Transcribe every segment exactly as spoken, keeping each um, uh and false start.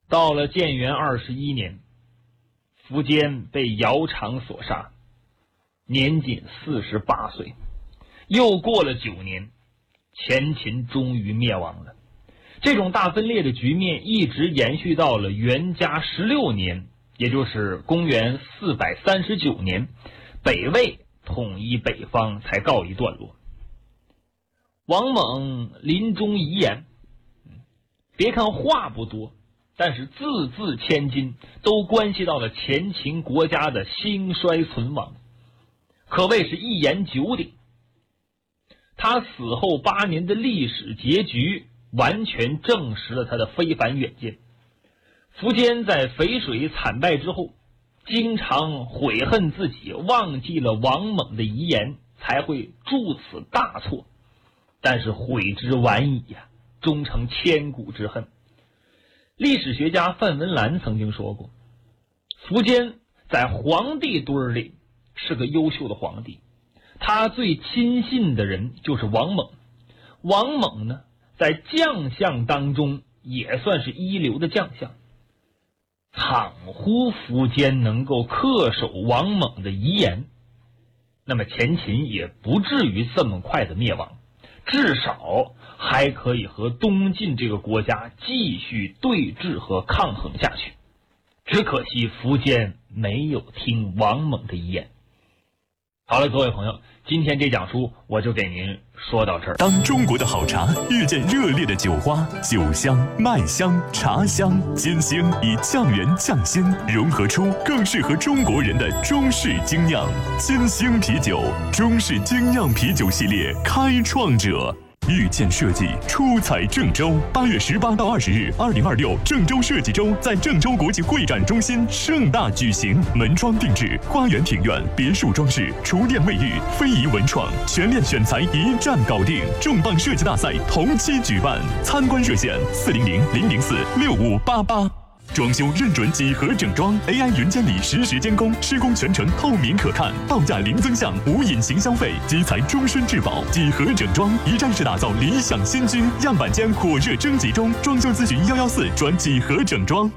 到了建元二十一年，苻坚被姚苌所杀，年仅四十八岁。又过了九年，前秦终于灭亡了。这种大分裂的局面一直延续到了元嘉十六年，也就是公元四百三十九年，北魏统一北方才告一段落。王猛临终遗言，别看话不多，但是字字千金，都关系到了前秦国家的兴衰存亡，可谓是一言九鼎。他死后八年的历史结局完全证实了他的非凡远见。苻坚在淝水惨败之后，经常悔恨自己忘记了王猛的遗言，才会铸此大错。但是悔之晚矣呀、啊，终成千古之恨。历史学家范文澜曾经说过，苻坚在皇帝堆里是个优秀的皇帝，他最亲信的人就是王猛。王猛呢，在将相当中也算是一流的将相。倘乎苻坚能够恪守王猛的遗言，那么前秦也不至于这么快的灭亡，至少还可以和东晋这个国家继续对峙和抗衡下去。只可惜苻坚没有听王猛的遗言。好了，各位朋友，今天这讲书我就给您说到这儿。 当中国的好茶遇见热烈的酒花，酒香、麦香、茶香、金星以匠人匠心融合出更适合中国人的中式精酿。金星啤酒，中式精酿啤酒系列开创者。遇见设计出彩郑州，八月十八到二十日，二零二六郑州设计周在郑州国际会展中心盛大举行，门窗定制、花园庭院、别墅装饰、厨电卫浴、非遗文创，全链选材一站搞定。重磅设计大赛同期举办，参观热线四零零零零四六五八八。装修认准几何整装 ，A I 云监理实时监工，施工全程透明可看，报价零增项无隐形消费，基材终身质保。几何整装一站式打造理想新居，样板间火热征集中，装修咨询幺幺四转几何整装。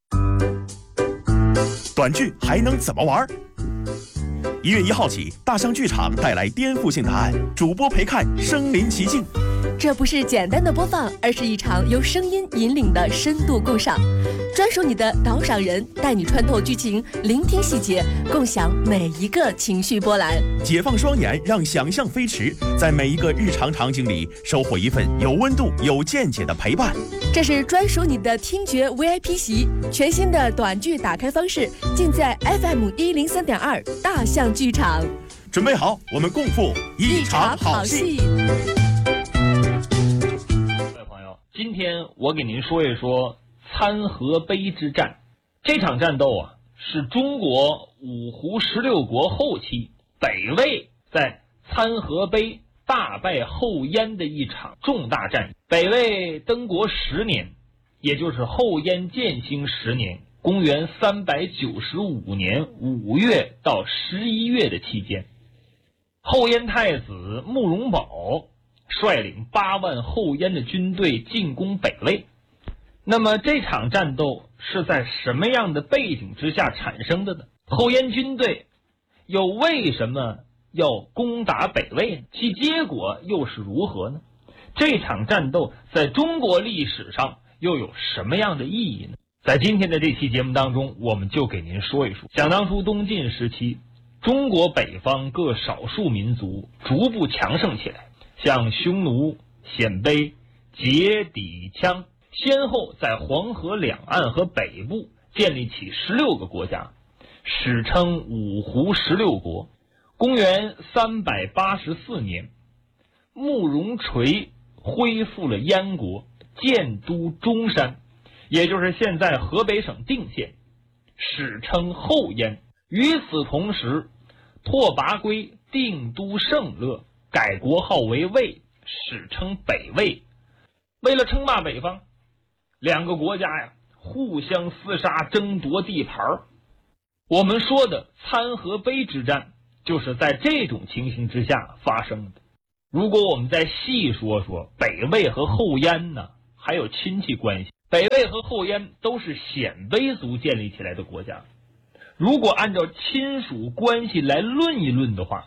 短剧还能怎么玩？一月一号起，大象剧场带来颠覆性答案，主播陪看身临其境。 这不是简单的播放，而是一场由声音引领的深度共赏，专属你的导赏人，带你穿透剧情，聆听细节，共享每一个情绪波澜。 解放双眼，让想象飞驰，在每一个日常场景里收获一份有温度、有见解的陪伴。 这是专属你的听觉 V I P 席，全新的短剧打开方式，尽在 F M 一零三点二大象剧场。 准备好，我们共赴一场好戏。 今天我给您说一说参合碑之战。这场战斗啊，是中国五胡十六国后期北魏在参合碑大败后燕的一场重大战役。北魏登国十年，也就是后燕建兴十年，公元三百九十五年五月到十一月的期间，后燕太子慕容宝率领八万后燕的军队进攻北魏。那么这场战斗是在什么样的背景之下产生的呢？后燕军队又为什么要攻打北魏呢？其结果又是如何呢？这场战斗在中国历史上又有什么样的意义呢？在今天的这期节目当中，我们就给您说一说。想当初东晋时期，中国北方各少数民族逐步强盛起来，像匈奴、鲜卑、羯、氐、羌，先后在黄河两岸和北部建立起十六个国家，史称五胡十六国。公元三百八十四年，慕容垂恢复了燕国，建都中山，也就是现在河北省定县，史称后燕。与此同时，拓跋圭定都圣乐，改国号为魏，史称北魏。为了称霸北方，两个国家呀互相厮杀，争夺地盘。我们说的参合碑之战就是在这种情形之下发生的。如果我们再细说说北魏和后燕呢，还有亲戚关系。 北魏和后燕都是鲜卑族建立起来的国家，如果按照亲属关系来论一论的话，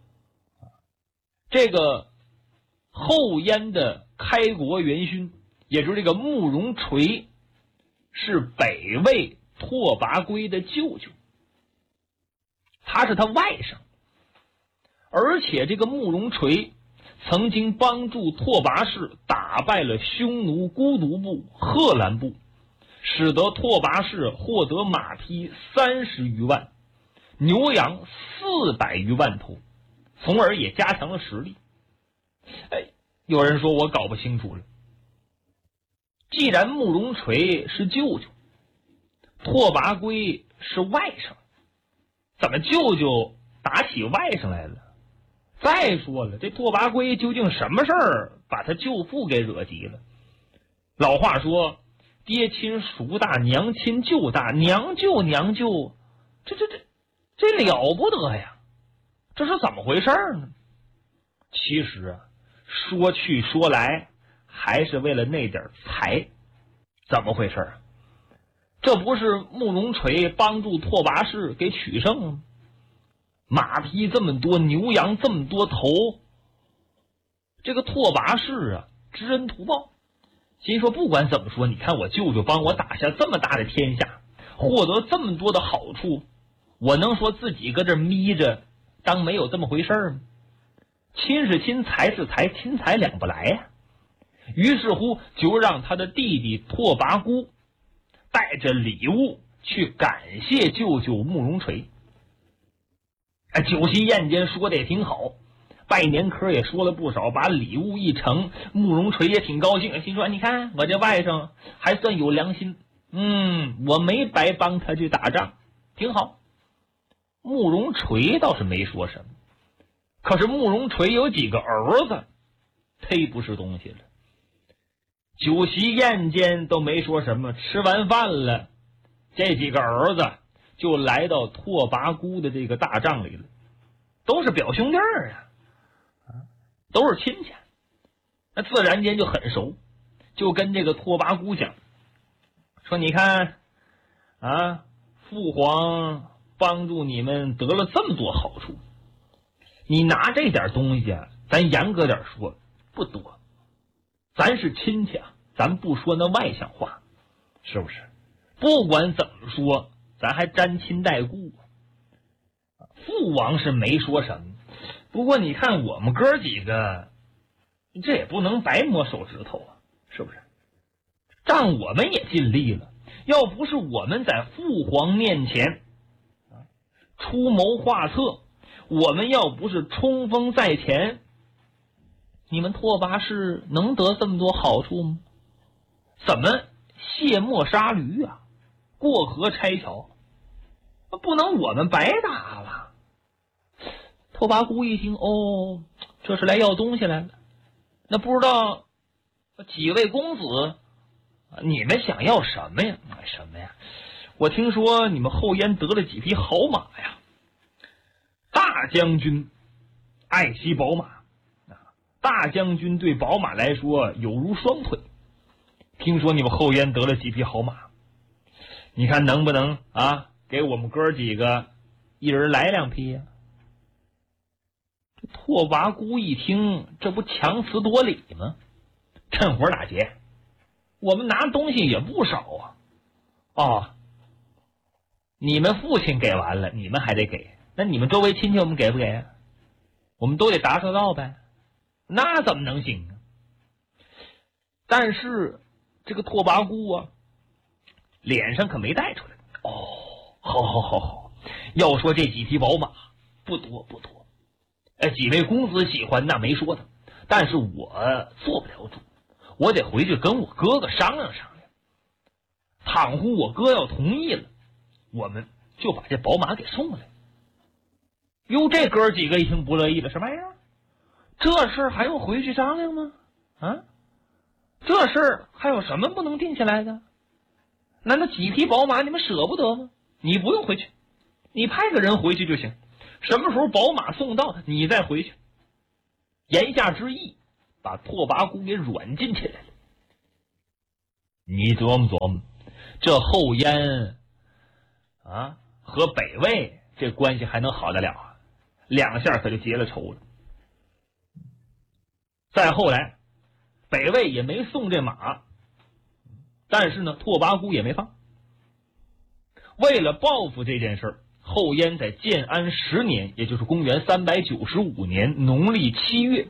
这个后燕的开国元勋，也就是这个慕容垂，是北魏拓跋圭的舅舅，他是他外甥。而且这个慕容垂曾经帮助拓跋氏打败了匈奴孤独部、贺兰部，使得拓跋氏获得马匹三十余万，牛羊四百余万头，从而也加强了实力。哎，有人说我搞不清楚了，既然慕容垂是舅舅，拓跋圭是外甥，怎么舅舅打起外甥来了？再说了，这拓跋圭究竟什么事儿把他舅父给惹急了？老话说，爹亲叔大，娘亲舅大，娘舅娘舅，这这这这了不得呀！这是怎么回事呢？其实啊，说去说来，还是为了那点财。怎么回事啊？这不是慕容垂帮助拓跋氏给取胜吗？马匹这么多，牛羊这么多头，这个拓跋氏啊，知恩图报，心说不管怎么说，你看我舅舅帮我打下这么大的天下，获得这么多的好处，我能说自己搁这眯着当没有这么回事吗？亲是亲，财是财，亲财两不来呀、啊。于是乎就让他的弟弟拓跋孤带着礼物去感谢舅舅慕容垂。哎，酒席宴间说的也挺好，拜年嗑也说了不少，把礼物一呈，慕容垂也挺高兴，心说你看我这外甥还算有良心，嗯，我没白帮他去打仗，挺好。慕容垂倒是没说什么，可是慕容垂有几个儿子忒不是东西了。酒席宴间都没说什么，吃完饭了，这几个儿子就来到拓跋孤的这个大帐里了，都是表兄弟儿啊，都是亲戚，那自然间就很熟，就跟这个拓跋孤讲说：“你看啊，父皇帮助你们得了这么多好处，你拿这点东西啊，咱严格点说不多，咱是亲戚啊，咱不说那外向话，是不是？不管怎么说，咱还沾亲带故。父王是没说什么，不过你看我们哥几个，这也不能白摸手指头啊，是不是？仗我们也尽力了，要不是我们在父皇面前出谋划策，我们要不是冲锋在前，你们拓跋氏能得这么多好处吗？怎么卸磨杀驴啊，过河拆桥，不能我们白打了。拓跋孤一听，哦，这是来要东西来了，那不知道几位公子你们想要什么呀？什么呀？我听说你们后燕得了几匹好马呀。大将军爱惜宝马，大将军对宝马来说有如双腿，听说你们后燕得了几匹好马，你看能不能啊给我们哥几个一人来两匹呀、啊？拓跋孤一听，这不强词夺理吗？趁火打劫，我们拿东西也不少啊。哦，你们父亲给完了，你们还得给，那你们周围亲戚我们给不给啊？我们都得打手道呗，那怎么能行啊？但是这个拓跋孤啊，脸上可没带出来。哦，好好好好，要说这几匹宝马不多不多，哎，几位公子喜欢那没说的，但是我做不了主，我得回去跟我哥哥商量商量。倘乎我哥要同意了，我们就把这宝马给送来。哟，这哥几个一听不乐意了，什么玩意儿？这事儿还用回去商量吗？啊，这事儿还有什么不能定下来的？难道几匹宝马你们舍不得吗？你不用回去，你派个人回去就行。什么时候宝马送到，你再回去。言下之意，把拓跋孤给软禁起来了。 你琢磨琢磨，这后燕啊和北魏这关系还能好得了啊？两下可就结了仇了。再后来，北魏也没送这马，但是呢，拓跋孤也没放。为了报复这件事儿，后燕在建安十年，也就是公元三百九十五年农历七月，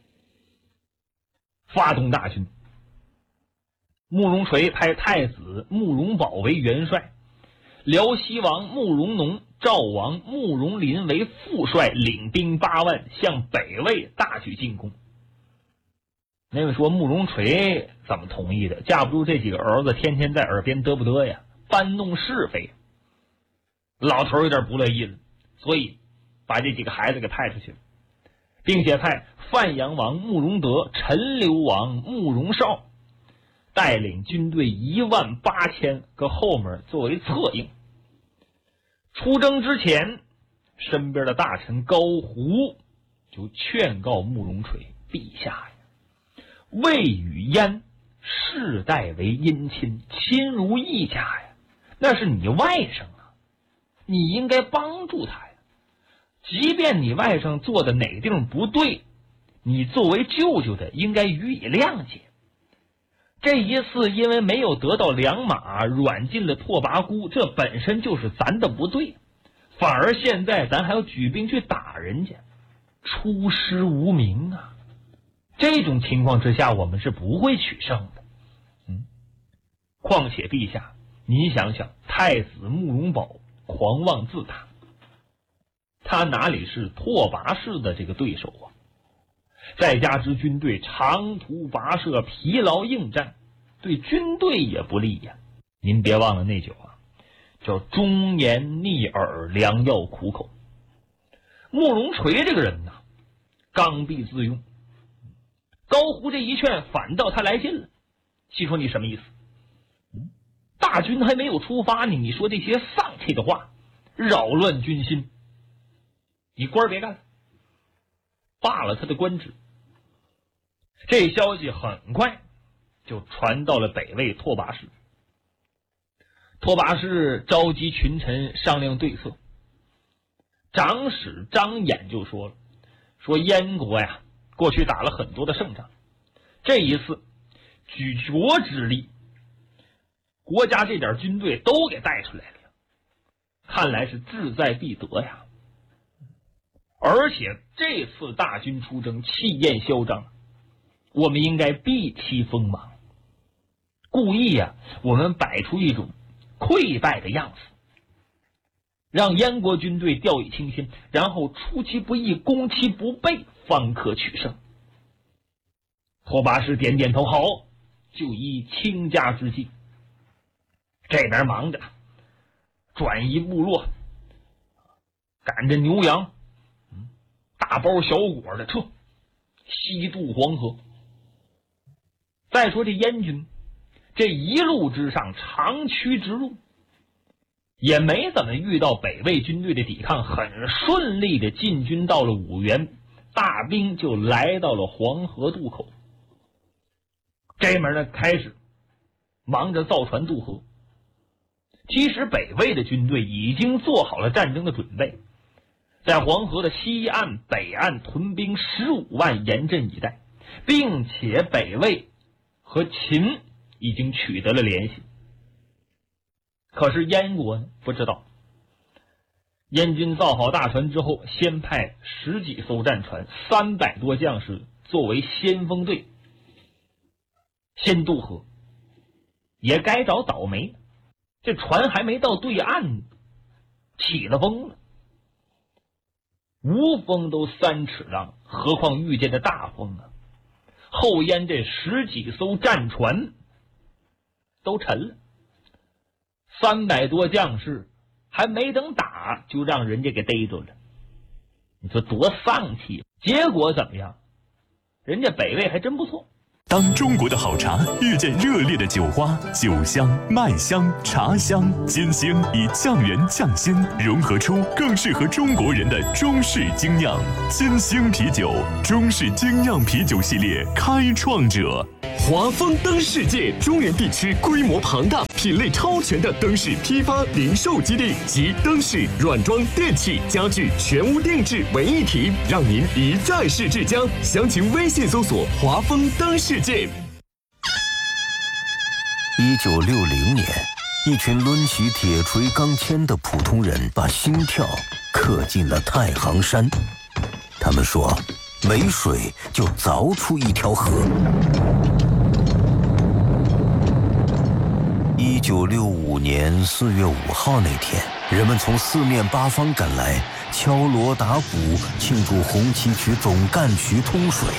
发动大军。慕容垂派太子慕容宝为元帅，辽西王慕容农、赵王慕容林为副帅，领兵八万向北魏大举进攻。那位说慕容垂怎么同意的？架不住这几个儿子天天在耳边嘚不嘚呀，搬弄是非。老头有点不乐意了，所以把这几个孩子给派出去了，并且派范阳王慕容德、陈留王慕容绍带领军队一万八千个后面作为策应。出征之前，身边的大臣高胡就劝告慕容垂：陛下呀，魏与燕世代为姻亲，亲如一家呀，那是你外甥啊，你应该帮助他呀。即便你外甥做的哪地方不对，你作为舅舅的应该予以谅解。这一次因为没有得到良马，软禁了拓跋孤，这本身就是咱的不对，反而现在咱还要举兵去打人家，出师无名啊！这种情况之下，我们是不会取胜的。嗯，况且陛下，您想想，太子慕容宝狂妄自大，他哪里是拓跋氏的这个对手啊？再加之军队长途跋涉，疲劳应战，对军队也不利呀。您别忘了那句话，叫忠言逆耳，良药苦口。慕容垂这个人呐，刚愎自用。高胡这一劝，反倒他来劲了。细说你什么意思？嗯，大军还没有出发呢，你说这些丧气的话，扰乱军心，你官儿别干了，罢了他的官职。这消息很快就传到了北魏拓跋氏。拓跋氏召集群臣商量对策。长史张衍就说了，说燕国呀，过去打了很多的胜仗，这一次举国之力，国家这点军队都给带出来了，看来是志在必得呀。而且这次大军出征，气焰嚣张，我们应该避其锋芒，故意呀、啊，我们摆出一种溃败的样子，让燕国军队掉以轻心，然后出其不意，攻其不备，方可取胜。拓跋氏点点头，好，就依卿家之计。这边忙着转移部落，赶着牛羊，大包小裹的撤，西渡黄河。再说这燕军，这一路之上长驱直入，也没怎么遇到北魏军队的抵抗，很顺利的进军到了五原，大兵就来到了黄河渡口。这门呢开始忙着造船渡河。其实北魏的军队已经做好了战争的准备，在黄河的西岸、北岸屯兵十五万，严阵以待，并且北魏和秦已经取得了联系。可是燕国呢不知道，燕军造好大船之后，先派十几艘战船，三百多将士作为先锋队，先渡河。也该找倒霉，这船还没到对岸，起了风了。无风都三尺浪，何况遇见的大风啊！后燕这十几艘战船都沉了，三百多将士还没等打，就让人家给逮住了。你说多丧气！结果怎么样？人家北魏还真不错， 当中国的好茶遇见热烈的酒花，酒香、麦香、茶香、金星以降元降心，融合出更适合中国人的中式精酿。金星啤酒，中式精酿啤酒系列开创者。 华丰灯世界中原地区规模庞大、品类超全的灯饰批发零售基地，集灯饰、软装、电器、家具全屋定制为一体，让您一站式至江。详情微信搜索“华丰灯世界”。 一九六零年，一群抡起铁锤钢钎的普通人把心跳刻进了太行山。他们说，没水就凿出一条河。一九六五年四月五号那天，人们从四面八方赶来，敲锣打鼓庆祝红旗渠总干渠通水。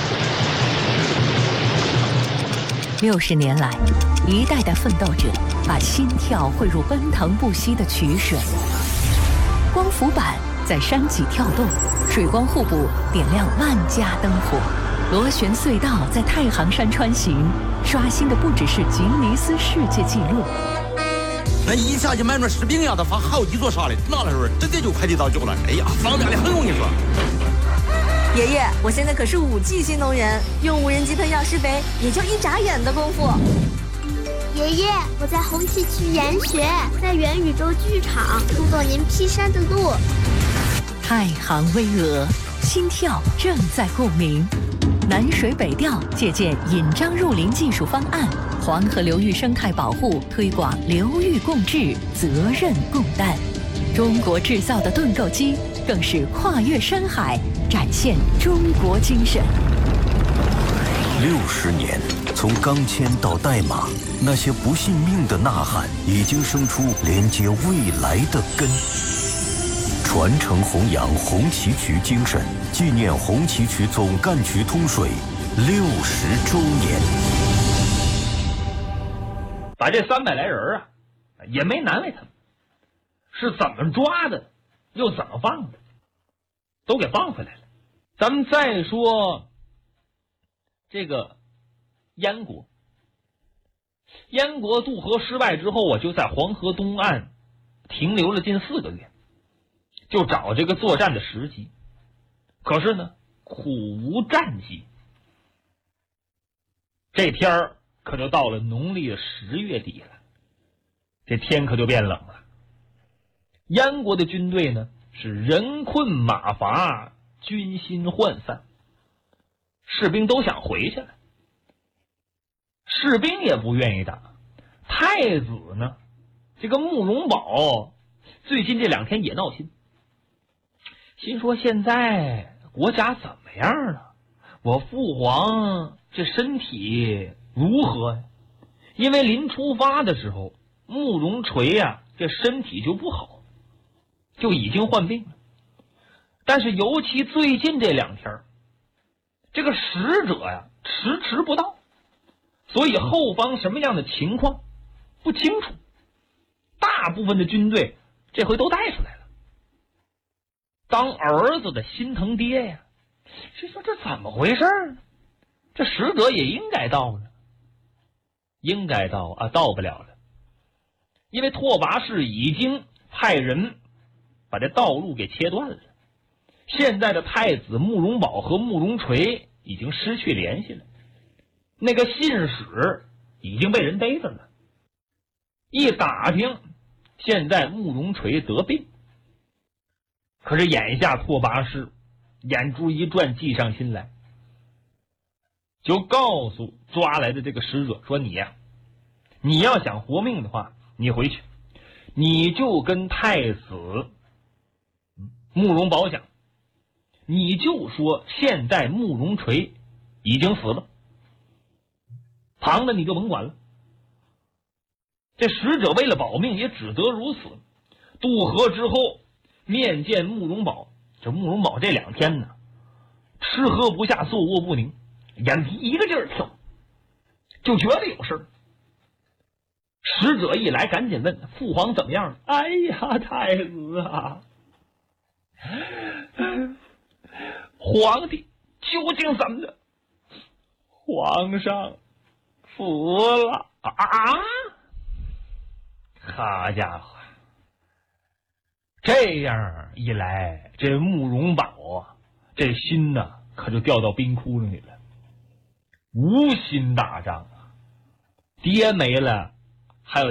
六十年来，一代代奋斗者把心跳汇入奔腾不息的渠水。光伏板在山脊跳动，水光互补，点亮万家灯火。螺旋隧道在太行山穿行，刷新的不只是吉尼斯世界纪录。 那一下就买那士兵呀，他发好几座啥的，拿来时候直接就快递到酒了。哎呀，方便的很，我跟你说。 爷爷，我现在可是五 G 新能源，用无人机喷药施肥，也就一眨眼的功夫。 爷爷，我在红旗渠研学，在元宇宙剧场度过您劈山的路。 太行巍峨，心跳正在共鸣。南水北调借鉴引漳入林技术方案，黄河流域生态保护推广流域共治，责任共担。中国制造的盾构机更是跨越山海，展现中国精神。 六十年，从钢钎到代码，那些不信命的呐喊，已经生出连接未来的根。传承弘扬红旗渠精神，纪念红旗渠总干渠通水六十周年。 把这三百来人啊，也没难为他们，是怎么抓的，又怎么放的，都给放回来了。咱们再说这个燕国，燕国渡河失败之后啊，就在黄河东岸停留了近四个月。就找这个作战的时机，可是呢，苦无战机。这天儿可就到了农历的十月底了，这天可就变冷了。燕国的军队呢是人困马乏，军心涣散，士兵都想回去了，士兵也不愿意打。太子呢，这个慕容宝最近这两天也闹心。心说现在国家怎么样了？我父皇这身体如何呀？因为临出发的时候，慕容垂呀、啊、这身体就不好，就已经患病了。但是尤其最近这两天，这个使者呀迟迟不到，所以后方什么样的情况不清楚。大部分的军队这回都带出来了。当儿子的心疼爹呀，谁说这怎么回事呢？这使者也应该到呢，应该到啊，到不了了，因为拓跋氏已经派人把这道路给切断了。现在的太子慕容宝和慕容垂已经失去联系了，那个信使已经被人逮着了。一打听，现在慕容垂得病。可是眼下拓跋氏眼珠一转，计上心来，就告诉抓来的这个使者说：“你呀、啊，你要想活命的话，你回去，你就跟太子慕容宝讲，你就说现在慕容垂已经死了，旁的你就甭管了。”这使者为了保命，也只得如此。渡河之后，面见慕容宝，这慕容宝这两天呢，吃喝不下，坐卧不宁，眼皮一个劲儿跳，就觉得有事儿。使者一来，赶紧问父皇怎么样了？哎呀，太子啊，皇帝究竟怎么的？ 皇上死了啊！好家伙，这样一来，这慕容宝啊，这心呐、啊、可就掉到冰窟窿里了。无心大帐啊，爹没了，